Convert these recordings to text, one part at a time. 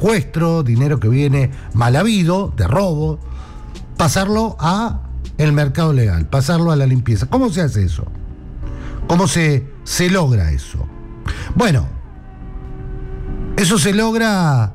secuestro, dinero que viene mal habido, de robo, pasarlo a el mercado legal, pasarlo a la limpieza. ¿Cómo se hace eso? ¿Cómo se logra eso? Bueno, eso se logra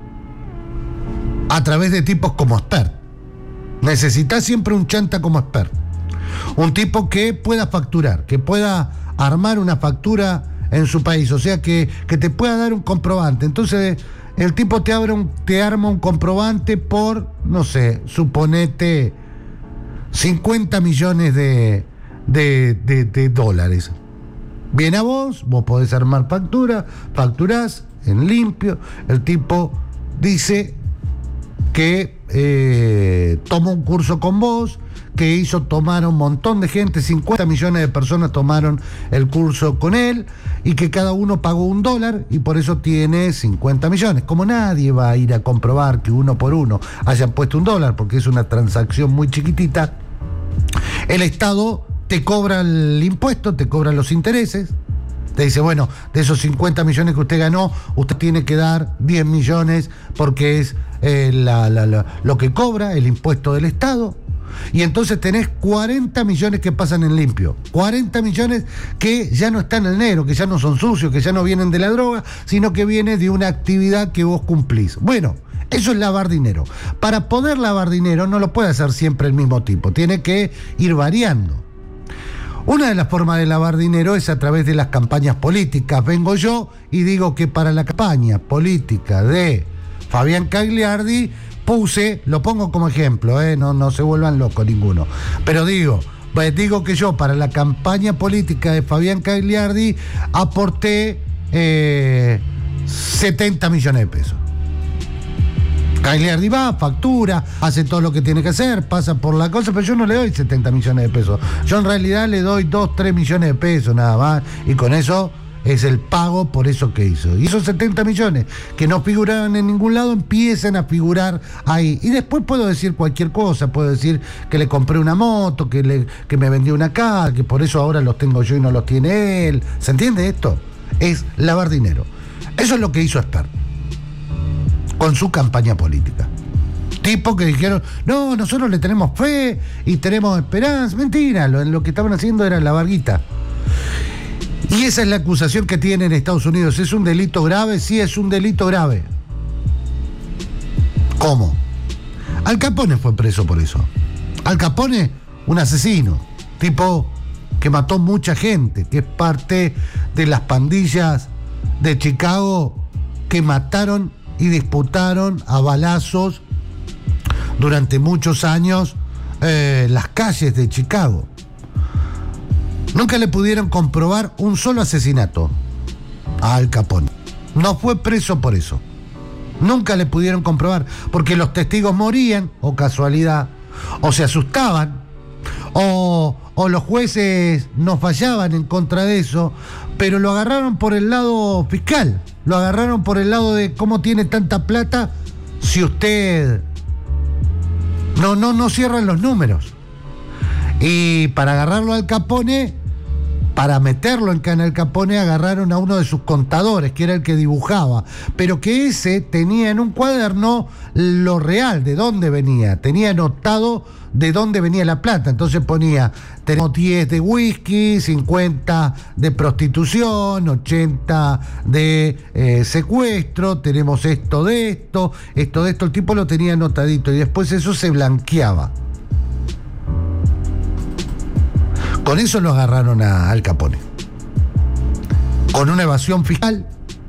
a través de tipos como expert. Necesitas siempre un chanta como expert. Un tipo que pueda facturar, que pueda armar una factura en su país, o sea, que te pueda dar un comprobante. Entonces, el tipo te arma un comprobante por, no sé, suponete 50 millones de dólares. Viene a vos podés armar factura, facturás en limpio, el tipo dice que toma un curso con vos, que hizo tomar a un montón de gente, 50 millones de personas tomaron el curso con él, y que cada uno pagó $1 y por eso tiene 50 millones. Como nadie va a ir a comprobar que uno por uno hayan puesto $1, porque es una transacción muy chiquitita, el Estado te cobra el impuesto, te cobra los intereses, te dice, bueno, de esos 50 millones que usted ganó, usted tiene que dar 10 millones porque es lo que cobra, el impuesto del Estado. Y entonces tenés 40 millones que pasan en limpio, 40 millones que ya no están en el negro, que ya no son sucios, que ya no vienen de la droga, sino que viene de una actividad que vos cumplís. Bueno, eso es lavar dinero. Para poder lavar dinero no lo puede hacer siempre el mismo tipo, tiene que ir variando. Una de las formas de lavar dinero es a través de las campañas políticas. Vengo yo y digo que para la campaña política de Fabián Cagliardi lo pongo como ejemplo, no se vuelvan locos ninguno, pero digo que yo para la campaña política de Fabián Cagliardi aporté 70 millones de pesos. Cagliardi va, factura, hace todo lo que tiene que hacer, pasa por la cosa, pero yo no le doy 70 millones de pesos. Yo en realidad le doy 2, 3 millones de pesos nada más, y con eso es el pago por eso que hizo. Y esos 70 millones que no figuraban en ningún lado empiezan a figurar ahí. Y después puedo decir cualquier cosa, puedo decir que le compré una moto, que me vendió una casa, que por eso ahora los tengo yo y no los tiene él. ¿Se entiende esto? Es lavar dinero. Eso es lo que hizo Expert con su campaña política. Tipos que dijeron, no, nosotros le tenemos fe y tenemos esperanza. Mentira, lo que estaban haciendo era lavar guita. Y esa es la acusación que tiene en Estados Unidos. ¿Es un delito grave? Sí, es un delito grave. ¿Cómo? Al Capone fue preso por eso. Al Capone, un asesino, tipo que mató mucha gente, que es parte de las pandillas de Chicago que mataron y disputaron a balazos durante muchos años las calles de Chicago. Nunca le pudieron comprobar un solo asesinato a Al Capone. No fue preso por eso. Nunca le pudieron comprobar, porque los testigos morían, o casualidad, o se asustaban, o los jueces no fallaban en contra de eso, pero lo agarraron por el lado fiscal, lo agarraron por el lado de cómo tiene tanta plata si usted no cierran los números. Y para agarrarlo al Capone, para meterlo en Cana Al Capone, agarraron a uno de sus contadores, que era el que dibujaba, pero que ese tenía en un cuaderno lo real, de dónde venía, tenía anotado de dónde venía la plata. Entonces ponía, tenemos 10 de whisky, 50 de prostitución, 80 de secuestro, tenemos esto de esto, el tipo lo tenía anotadito y después eso se blanqueaba. Con eso lo agarraron a Al Capone. Con una evasión fiscal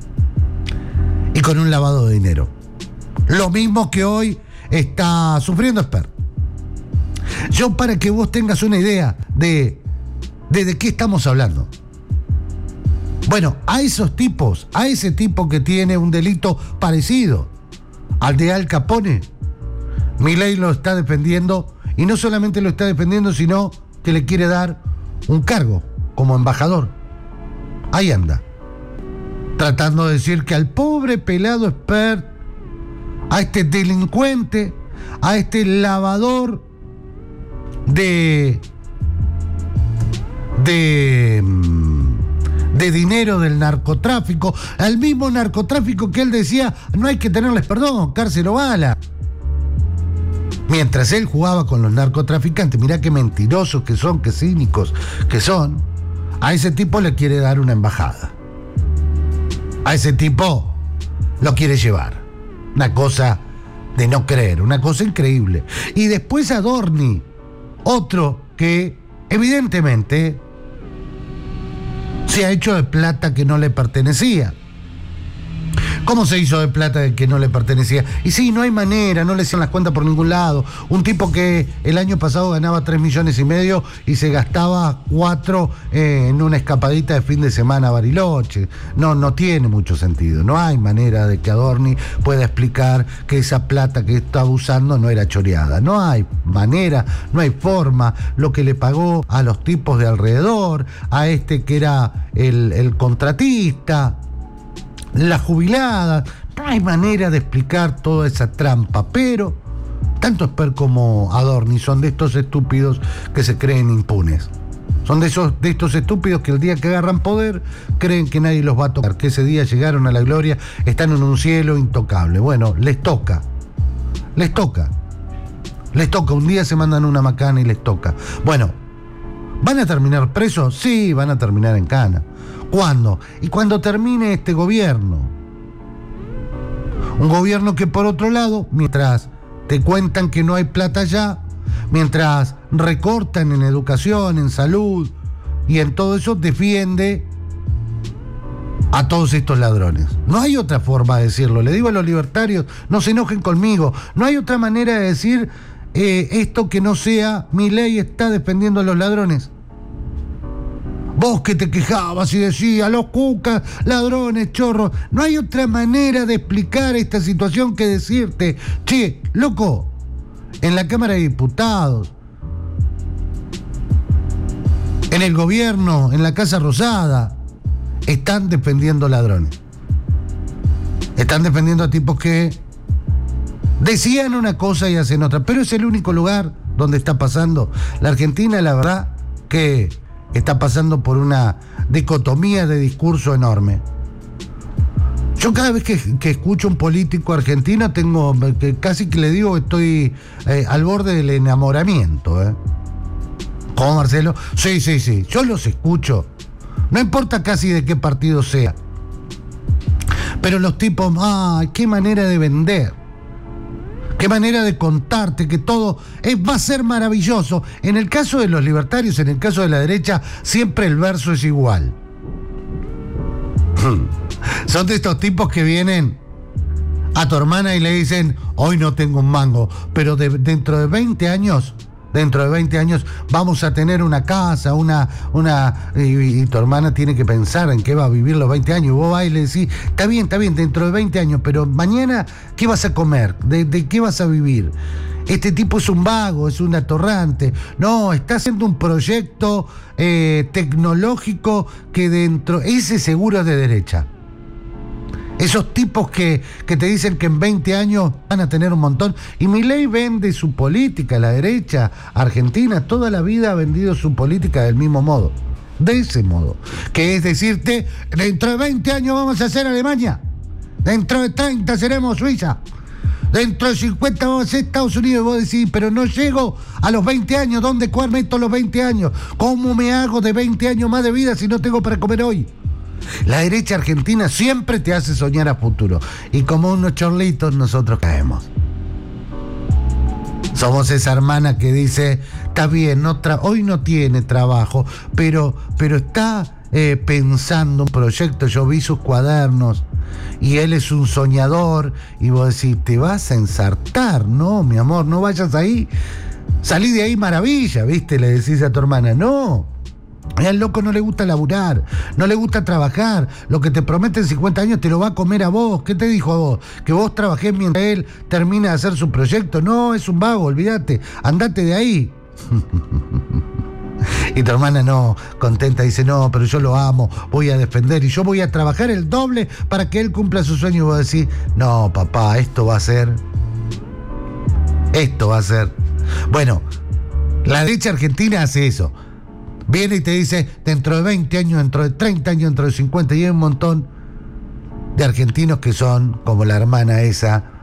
y con un lavado de dinero. Lo mismo que hoy está sufriendo Expert. Yo, para que vos tengas una idea de qué estamos hablando. Bueno, a esos tipos, a ese tipo que tiene un delito parecido al de Al Capone, Milei lo está defendiendo, y no solamente lo está defendiendo, sino que le quiere dar un cargo como embajador. Ahí anda, tratando de decir que al pobre pelado Expert, a este delincuente, a este lavador de de dinero del narcotráfico, al mismo narcotráfico que él decía, no hay que tenerles perdón, cárcel o bala. Mientras él jugaba con los narcotraficantes, mirá qué mentirosos que son, qué cínicos que son, a ese tipo le quiere dar una embajada. A ese tipo lo quiere llevar. Una cosa de no creer, una cosa increíble. Y después Adorni, otro que evidentemente se ha hecho de plata que no le pertenecía. ¿Cómo se hizo de plata que no le pertenecía? Y sí, no hay manera, no le hacían las cuentas por ningún lado. Un tipo que el año pasado ganaba 3,5 millones y se gastaba 4 en una escapadita de fin de semana a Bariloche. No tiene mucho sentido. No hay manera de que Adorni pueda explicar que esa plata que estaba usando no era choreada. No hay manera, no hay forma. Lo que le pagó a los tipos de alrededor, a este que era el contratista, la jubilada, no hay manera de explicar toda esa trampa, pero tanto Esper como Adorni son de estos estúpidos que se creen impunes. Son de estos estúpidos que el día que agarran poder creen que nadie los va a tocar, que ese día llegaron a la gloria, están en un cielo intocable. Bueno, les toca, un día se mandan una macana y les toca. Bueno, ¿van a terminar presos? Sí, van a terminar en cana. ¿Cuándo? Y cuando termine este gobierno. Un gobierno que, por otro lado, mientras te cuentan que no hay plata ya, mientras recortan en educación, en salud y en todo eso, defiende a todos estos ladrones. No hay otra forma de decirlo. Le digo a los libertarios, no se enojen conmigo. No hay otra manera de decir esto que no sea Milei está defendiendo a los ladrones. Vos que te quejabas y decías, los cucas, ladrones, chorros. No hay otra manera de explicar esta situación que decirte, che, loco, en la Cámara de Diputados, en el gobierno, en la Casa Rosada, están defendiendo ladrones. Están defendiendo a tipos que decían una cosa y hacen otra. Pero es el único lugar donde está pasando. La Argentina, la verdad, que está pasando por una dicotomía de discurso enorme. Yo cada vez que escucho un político argentino casi que le digo que estoy al borde del enamoramiento. ¿Cómo, Marcelo? Sí, yo los escucho. No importa casi de qué partido sea. Pero los tipos, qué manera de vender. Qué manera de contarte que todo va a ser maravilloso. En el caso de los libertarios, en el caso de la derecha, siempre el verso es igual. Son de estos tipos que vienen a tu hermana y le dicen, hoy no tengo un mango, pero dentro de 20 años vamos a tener una casa, y tu hermana tiene que pensar en qué va a vivir los 20 años. Y vos vas y le decís, está bien, dentro de 20 años, pero mañana, ¿qué vas a comer? ¿De qué vas a vivir? Este tipo es un vago, es un atorrante. No, está haciendo un proyecto tecnológico que ese seguro es de derecha. Esos tipos que te dicen que en 20 años van a tener un montón. Y Milei vende su política, la derecha argentina, toda la vida ha vendido su política del mismo modo. De ese modo. Que es decirte, dentro de 20 años vamos a ser Alemania. Dentro de 30 seremos Suiza. Dentro de 50 vamos a ser Estados Unidos. Y vos decís, pero no llego a los 20 años. ¿Cuál meto los 20 años? ¿Cómo me hago de 20 años más de vida si no tengo para comer hoy? La derecha argentina siempre te hace soñar a futuro. Y como unos chorlitos nosotros caemos. Somos esa hermana que dice, está bien, hoy no tiene trabajo, pero está pensando un proyecto. Yo vi sus cuadernos y él es un soñador. Y vos decís, te vas a ensartar. No, mi amor, no vayas ahí. Salí de ahí maravilla, ¿viste? Le decís a tu hermana, no. Al loco no le gusta laburar, no le gusta trabajar. Lo que te promete en 50 años te lo va a comer a vos. ¿Qué te dijo a vos? Que vos trabajés mientras él termina de hacer su proyecto. No, es un vago, olvídate, andate de ahí. Y tu hermana no, contenta, dice, no, pero yo lo amo, voy a defender y yo voy a trabajar el doble para que él cumpla su sueño. Y vos decís, no, papá, esto va a ser. Bueno, la derecha argentina hace eso. Viene y te dice, dentro de 20 años, dentro de 30 años, dentro de 50, y hay un montón de argentinos que son como la hermana esa